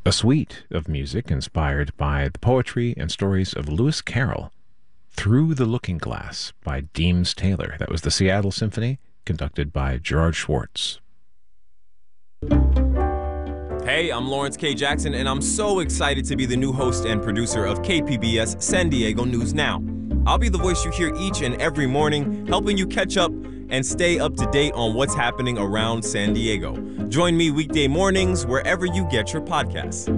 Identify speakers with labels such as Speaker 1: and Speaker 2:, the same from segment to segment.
Speaker 1: a suite of music inspired by the poetry and stories of Lewis Carroll. Through the Looking Glass by Deems Taylor. That was the Seattle Symphony, conducted by Gerard Schwartz.
Speaker 2: Hey, I'm Lawrence K. Jackson, and I'm so excited to be the new host and producer of KPBS San Diego News Now. I'll be the voice you hear each and every morning, helping you catch up and stay up to date on what's happening around San Diego. Join me weekday mornings wherever you get your podcasts.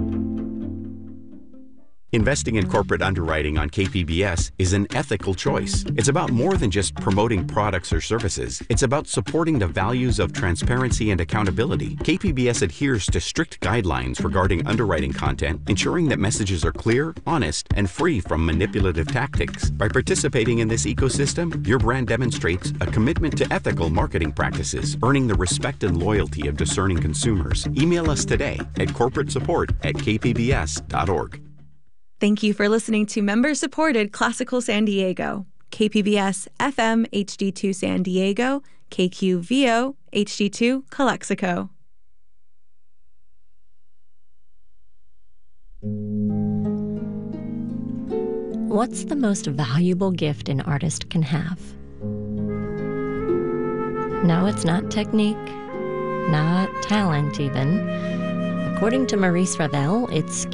Speaker 3: Investing in corporate underwriting on KPBS is an ethical choice. It's about more than just promoting products or services. It's about supporting the values of transparency and accountability. KPBS adheres to strict guidelines regarding underwriting content, ensuring that messages are clear, honest, and free from manipulative tactics. By participating in this ecosystem, your brand demonstrates a commitment to ethical marketing practices, earning the respect and loyalty of discerning consumers. Email us today at corporatesupport@kpbs.org.
Speaker 4: Thank you for listening to member-supported Classical San Diego, KPBS FM HD2 San Diego, KQVO HD2 Calexico.
Speaker 5: What's the most valuable gift an artist can have? No, it's not technique, not talent even. According to Maurice Ravel, it's